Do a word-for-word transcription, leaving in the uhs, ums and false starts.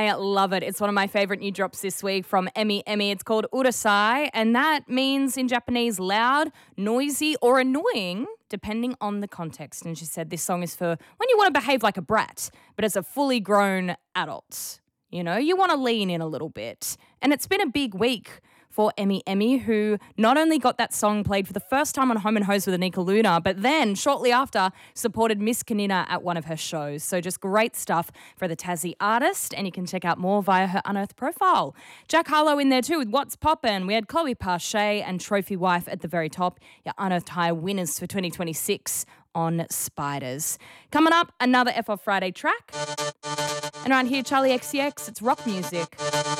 I love it. It's one of my favourite new drops this week from Emi Emi. It's called Urasai, and that means in Japanese loud, noisy, or annoying, depending on the context. And she said this song is for when you want to behave like a brat, but as a fully grown adult. You know, you want to lean in a little bit. And it's been a big week for Emi Emi, who not only got that song played for the first time on Home and Hose with Anika Luna, but then shortly after supported Miss Kanina at one of her shows. So just great stuff for the Tassie artist, and you can check out more via her Unearthed profile. Jack Harlow in there too with What's Poppin'. We had Chloe Pache and Trophy Wife at the very top, your Unearthed High winners for twenty twenty-six on Spiders. Coming up, another F Off Friday track. And around here, Charlie X C X, it's rock music.